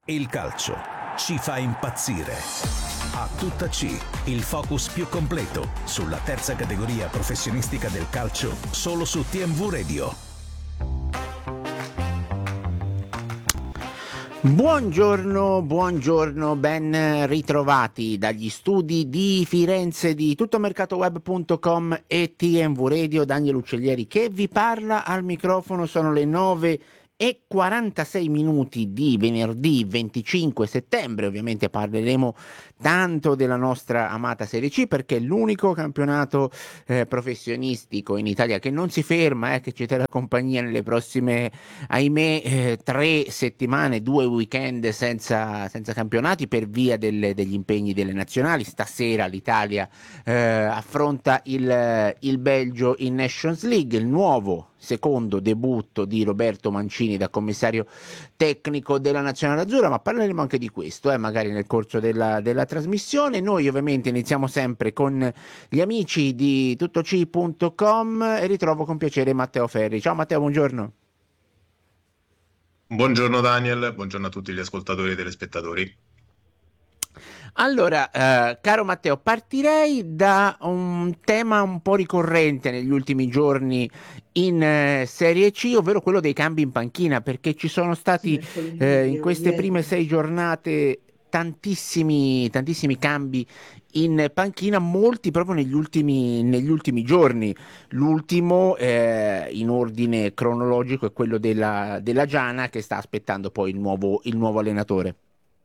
Il calcio ci fa impazzire. A tutta C, il focus più completo sulla terza categoria professionistica del calcio, solo su TMV Radio. Buongiorno, ben ritrovati dagli studi di Firenze di tuttomercatoweb.com e TMV Radio. Daniel Uccellieri che vi parla al microfono. Sono le 9:46 di venerdì 25 settembre. Ovviamente parleremo tanto della nostra amata Serie C, perché è l'unico campionato professionistico in Italia che non si ferma, che ci terrà compagnia nelle prossime, ahimè, 3 settimane, 2 weekend senza campionati per via degli impegni delle nazionali. Stasera l'Italia affronta il Belgio in Nations League, il nuovo secondo debutto di Roberto Mancini da commissario tecnico della Nazionale Azzurra, ma parleremo anche di questo magari nel corso della trasmissione. Noi ovviamente iniziamo sempre con gli amici di tuttoc.com e ritrovo con piacere Matteo Ferri. Ciao Matteo, buongiorno. Buongiorno Daniel, buongiorno a tutti gli ascoltatori e telespettatori. Allora, caro Matteo, partirei da un tema un po' ricorrente negli ultimi giorni in Serie C, ovvero quello dei cambi in panchina, perché ci sono stati in queste prime 6 giornate tantissimi cambi in panchina, molti proprio negli ultimi giorni. L'ultimo in ordine cronologico è quello della Giana, che sta aspettando poi il nuovo allenatore.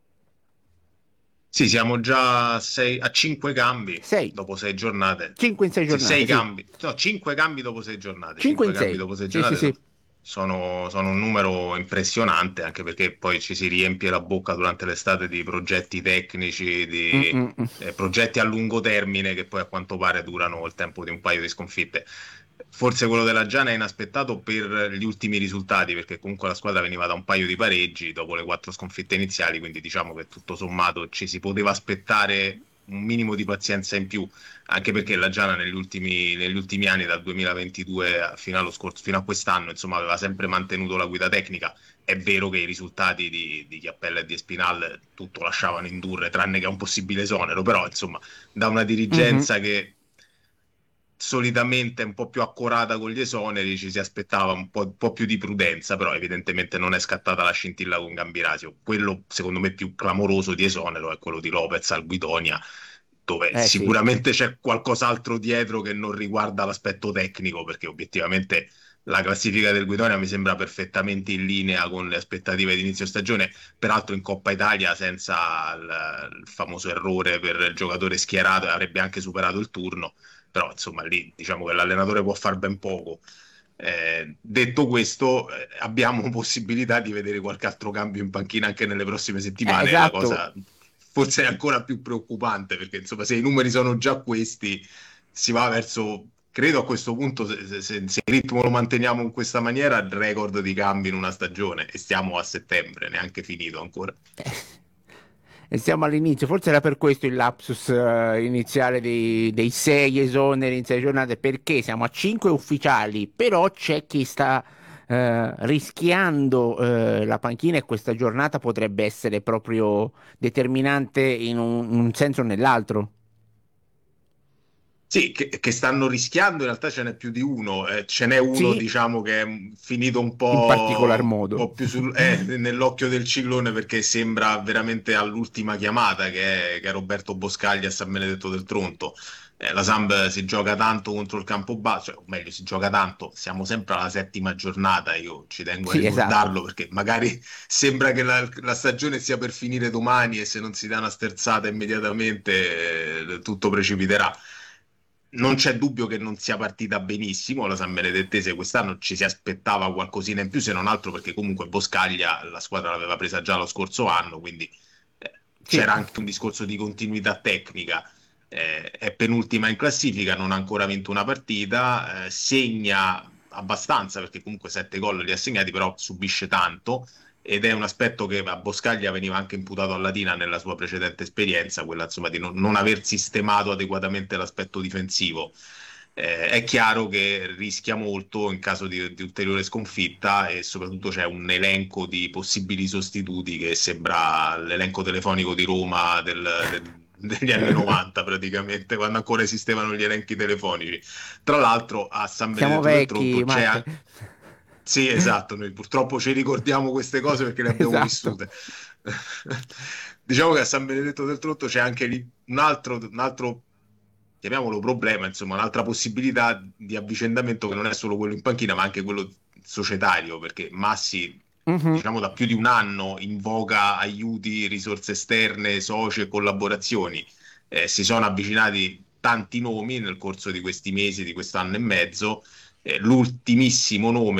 Sì, siamo già a 5 cambi 6 dopo 6 giornate. 5 in 6 giornate. Sì, 6 sì. cambi. No, 5 cambi dopo 6 giornate. 5 in cambi 6. dopo 6 Sì, giornate. sì. Sono un numero impressionante, anche perché poi ci si riempie la bocca durante l'estate di progetti tecnici, di progetti a lungo termine che poi a quanto pare durano il tempo di un paio di sconfitte. Forse quello della Giana è inaspettato per gli ultimi risultati, perché comunque la squadra veniva da un paio di pareggi dopo le 4 sconfitte iniziali, quindi diciamo che tutto sommato ci si poteva aspettare un minimo di pazienza in più, anche perché la Giana negli ultimi anni, dal 2022 fino a quest'anno, insomma, aveva sempre mantenuto la guida tecnica. È vero che i risultati di Chiappella e di Espinal tutto lasciavano indurre, tranne che a un possibile esonero, però insomma, da una dirigenza che solitamente è un po' più accurata con gli esoneri, ci si aspettava un po' più di prudenza, però evidentemente non è scattata la scintilla con Gambirasio. Quello secondo me più clamoroso di esonero è quello di Lopez al Guidonia, dove sicuramente c'è qualcos'altro dietro che non riguarda l'aspetto tecnico, perché obiettivamente la classifica del Guidonia mi sembra perfettamente in linea con le aspettative di inizio stagione, peraltro in Coppa Italia senza il famoso errore per il giocatore schierato avrebbe anche superato il turno. Però insomma lì diciamo che l'allenatore può far ben poco. Detto questo, abbiamo possibilità di vedere qualche altro cambio in panchina anche nelle prossime settimane. Esatto. La cosa forse è ancora più preoccupante, perché insomma se i numeri sono già questi, si va verso, credo a questo punto, se il ritmo lo manteniamo in questa maniera, il record di cambi in una stagione, e stiamo a settembre, neanche finito ancora. E siamo all'inizio, forse era per questo il lapsus iniziale dei 6 esoneri in 6 giornate, perché siamo a 5 ufficiali, però c'è chi sta rischiando la panchina, e questa giornata potrebbe essere proprio determinante in un senso o nell'altro. Sì, che stanno rischiando, in realtà ce n'è più di uno. Ce n'è uno, Sì, diciamo, che è finito un in particolar un modo. po' più nell'occhio del ciclone, perché sembra veramente all'ultima chiamata, che è Roberto Boscaglia a San Benedetto del Tronto. La Samp si gioca tanto contro il Campobasso, o meglio, si gioca tanto, siamo sempre alla 7ª giornata, io ci tengo a ricordarlo, perché magari sembra che la stagione sia per finire domani e se non si dà una sterzata immediatamente tutto precipiterà. Non c'è dubbio che non sia partita benissimo la San Benedettese quest'anno, ci si aspettava qualcosina in più, se non altro perché comunque Boscaglia la squadra l'aveva presa già lo scorso anno, quindi c'era anche un discorso di continuità tecnica. È penultima in classifica, non ha ancora vinto una partita, segna abbastanza perché comunque 7 gol li ha segnati, però subisce tanto, ed è un aspetto che a Boscaglia veniva anche imputato a Latina nella sua precedente esperienza, quella insomma di non aver sistemato adeguatamente l'aspetto difensivo. È chiaro che rischia molto in caso di ulteriore sconfitta, e soprattutto c'è un elenco di possibili sostituti che sembra l'elenco telefonico di Roma degli anni 90, praticamente, quando ancora esistevano gli elenchi telefonici. Tra l'altro a San Siamo Benedetto del vecchi, Tronto c'è Matte. anche... Sì, esatto, noi purtroppo ci ricordiamo queste cose perché le abbiamo Esatto. vissute. Diciamo che a San Benedetto del Tronto c'è anche lì un altro, chiamiamolo problema, insomma, un'altra possibilità di avvicendamento che non è solo quello in panchina, ma anche quello societario, perché Massi, Mhm. diciamo, da più di un anno invoca aiuti, risorse esterne, soci e collaborazioni. Si sono avvicinati tanti nomi nel corso di questi mesi, di quest'anno e mezzo. L'ultimissimo nome